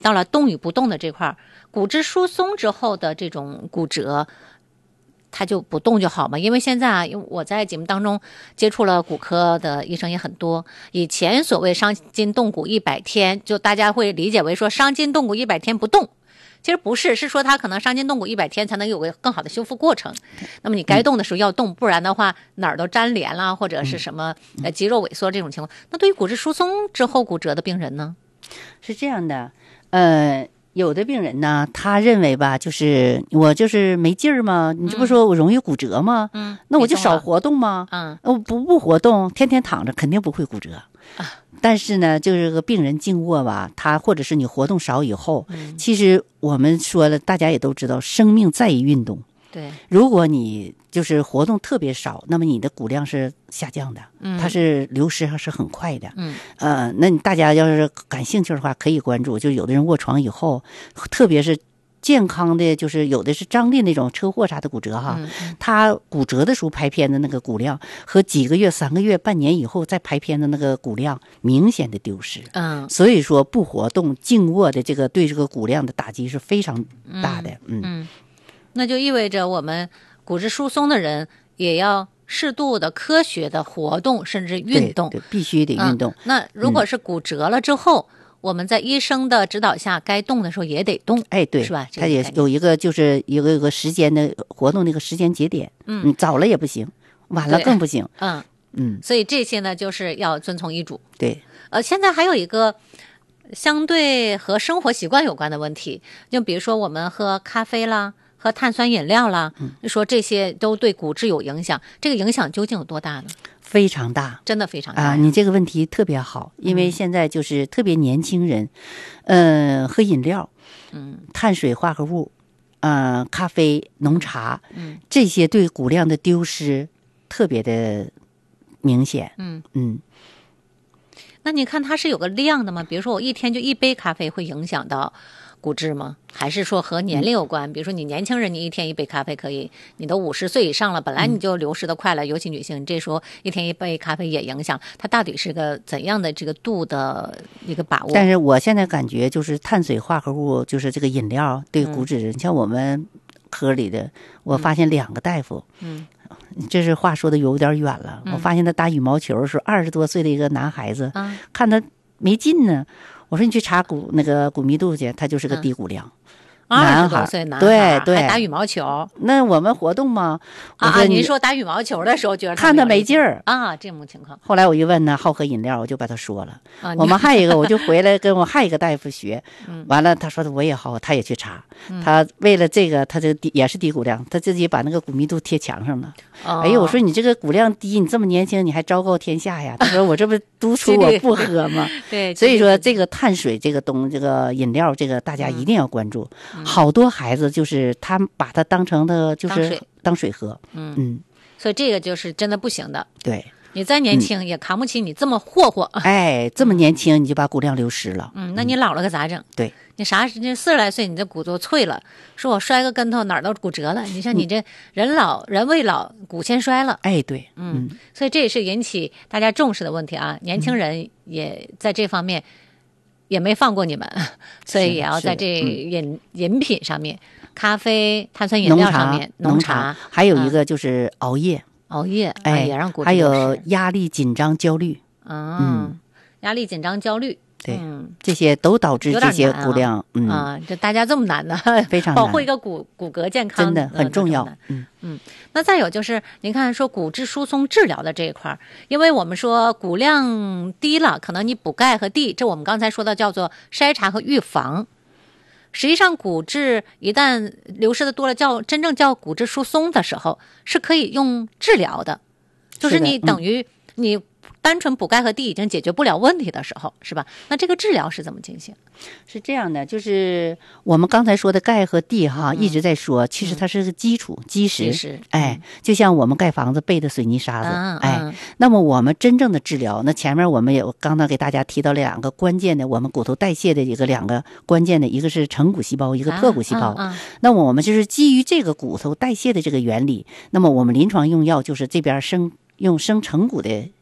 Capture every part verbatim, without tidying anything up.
到了动与不动的这块儿，骨质疏松之后的这种骨折，它就不动就好嘛？因为现在啊，因为我在节目当中接触了骨科的医生也很多。以前所谓伤筋动骨一百天，就大家会理解为说伤筋动骨一百天不动，其实不是，是说它可能伤筋动骨一百天才能有个更好的修复过程。那么你该动的时候要动，不然的话哪儿都粘连了，或者是什么呃肌肉萎缩这种情况。那对于骨质疏松之后骨折的病人呢？ 是这样的，呃。有的病人呢，他认为吧，就是我就是没劲儿嘛，你这不说我容易骨折吗？ 嗯， 那我就少活动吗？ 嗯， 我不不活动，天天躺着，肯定不会骨折。啊、但是呢，就是个病人静卧吧，他或者是你活动少以后，嗯、其实我们说了，大家也都知道，生命在于运动。 对， 如果你就是活动特别少，那么你的骨量是下降的，嗯，它是流失还是很快的， 嗯， 呃，那你大家要是感兴趣的话，可以关注。就有的人卧床以后，特别是健康的，就是有的是张力那种车祸啥的骨折哈，嗯嗯、他骨折的时候排片的那个骨量和几个月、三个月、半年以后再排片的那个骨量明显的丢失， 嗯， 所以说不活动、静卧的这个对这个骨量的打击是非常大的，嗯。 嗯，那就意味着我们骨质疏松的人也要适度的科学的活动，甚至运动， 对对，必须得运动。 嗯、那如果是骨折了之后、嗯，我们在医生的指导下，该动的时候也得动， 哎，对， 是吧？ 它也有一个就是有个有个时间的活动那个时间节点，嗯，早了也不行，晚了更不行， 嗯嗯， 所以这些呢，就是要遵从医嘱。 对， 呃，现在还有一个相对和生活习惯有关的问题，就比如说我们喝咖啡啦。喝碳酸饮料啦，说这些都对骨质有影响，这个影响究竟有多大呢？ 非常大， 真的非常大啊！你这个问题特别好，因为现在就是特别年轻人，嗯、呃，喝饮料， 嗯， 碳水化合物，呃，咖啡、浓茶， 嗯， 这些对骨量的丢失特别的明显， 嗯嗯。 那你看它是有个量的吗？比如说我一天就一杯咖啡会影响到骨质吗？还是说和年龄有关？嗯、比如说你年轻人，你一天一杯咖啡可以，你都五十岁以上了，本来你就流失的快了，嗯、尤其女性，你这时候一天一杯咖啡也影响，它到底是个怎样的这个度的一个把握？ 但是我现在感觉就是碳水化合物，就是这个饮料对骨质，嗯、像我们科里的，我发现两个大夫， 嗯。 这是话说的有点远了。 嗯、 我发现他打羽毛球的时候，二十多岁的一个男孩子， 嗯、 看他没劲呢。我说你去查骨那个骨密度去，他就是个低骨量。 嗯二十多岁男孩， 对对， 还打羽毛球。 那我们活动吗？ 啊，您说打羽毛球的时候觉得看他没劲儿啊，这种情况。 后来我一问呢，好喝饮料，我就把他说了。 啊、 我们还有一个，我就回来跟我还有一个大夫学，嗯、完了他说的我也好，他也去查。嗯、他为了这个，他就也是低骨量，他自己把那个骨密度贴墙上了。 哦、 哎呀，我说你这个骨量低，你这么年轻，你还昭告天下呀？他说我这不督促我不喝吗？ 对， 所以说这个碳水这个东这个饮料这个大家一定要关注。嗯、好多孩子就是他把它当成的就是当水当水喝， 嗯嗯， 所以这个就是真的不行的。 对。 你再年轻也扛不起你这么霍霍。 嗯、哎，这么年轻你就把骨量流失了。 嗯，那你老了可咋整？ 嗯、对， 你啥你四十来岁，你这骨都脆了，说我摔个跟头哪儿都骨折了。你像你这人老、嗯、人未老，骨先衰了。 哎，对， 嗯，嗯所以这也是引起大家重视的问题啊。年轻人也在这方面也没放过你们，嗯、所以也要在这饮、嗯、饮品上面，咖啡、碳酸饮料上面， 浓茶， 浓茶还有一个就是熬夜。 熬夜， 哎， 也让骨质还有压力、紧张、焦虑， 啊、嗯，压力、紧张、焦虑， 对， 嗯， 这些都导致这些骨量， 啊、 嗯啊，这大家这么难呢， 非常保护一个骨骨骼健康， 真的很重要， 嗯嗯。那再有就是，您看说骨质疏松治疗的这一块，因为我们说骨量低了，可能你补钙和 D， 这我们刚才说的叫做筛查和预防。实际上，骨质一旦流失的多了，叫真正叫骨质疏松的时候，是可以用治疗的，就是你等于你单纯补钙和 D 已经解决不了问题的时候，是吧？那这个治疗是怎么进行？ 是这样的，就是我们刚才说的钙和 D 哈，嗯、一直在说，其实它是个基础、嗯、基石， 基石哎，就像我们盖房子备的水泥沙子， 嗯、 哎， 嗯、 那么我们真正的治疗，那前面我们也刚刚给大家提到了两个关键的，我们骨头代谢的一个两个关键的，一个是成骨细胞，一个特骨细胞。 啊嗯嗯、 那么我们就是基于这个骨头代谢的这个原理，那么我们临床用药就是这边生用生成骨的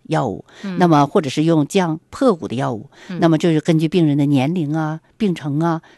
药物， 嗯、 那么或者是用降破骨的药物，嗯、那么就是根据病人的年龄啊、病程啊，